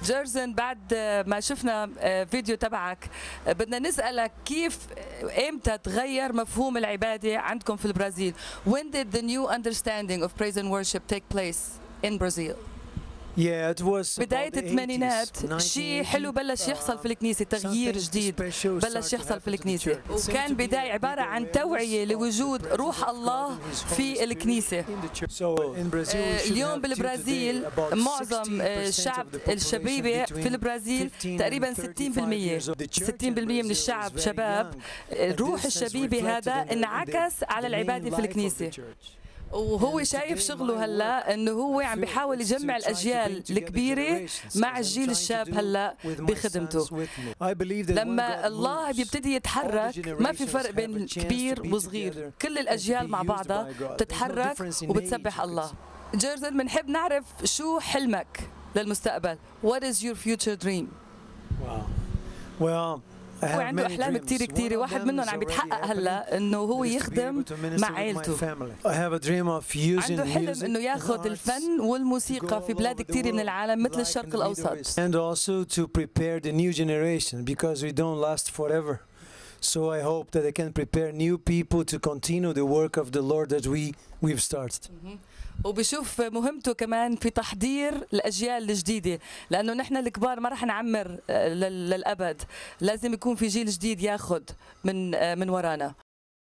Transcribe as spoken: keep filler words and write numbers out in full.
جيرزن، بعد ما شفنا فيديو تبعك بدنا نسألك كيف امتى تغير مفهوم العبادة عندكم في البرازيل؟ When did the new understanding of praise and worship take place in Brazil? Yeah, it was بداية الثمانينات شيء حلو بلش يحصل في الكنيسة، تغيير جديد بلش يحصل في الكنيسة، وكان بداية عبارة عن توعية لوجود روح الله في الكنيسة. اليوم بالبرازيل معظم الشعب الشبيبة في البرازيل تقريبا ستين بالمئة ستين بالمئة من الشعب شباب. الروح الشبيبي هذا انعكس على العبادة في الكنيسة، وهو شايف شغله هلا انه هو عم بيحاول يجمع الاجيال الكبيره مع الجيل الشاب هلا بخدمته. لما الله بيبتدي يتحرك ما في فرق بين كبير وصغير، كل الاجيال مع بعضها بتتحرك وبتسبح الله. جيرزن، بنحب نعرف شو حلمك للمستقبل. What is your future dream؟ Wow. Well, هو عنده أحلام كتير كتير، واحد منهم عم بيتحقق هلا إنه هو يخدم مع عائلته. عنده حلم إنه ياخذ الفن والموسيقى في بلاد كتير من العالم مثل الشرق الأوسط. And also to prepare the new generation because we don't last forever. So I hope that I can prepare new people to continue the work of the Lord that we we've started. وبشوف مهمته كمان في تحضير الأجيال الجديدة، لأنه نحن الكبار ما رح نعمر للأبد، لازم يكون في جيل جديد ياخذ من من ورانا.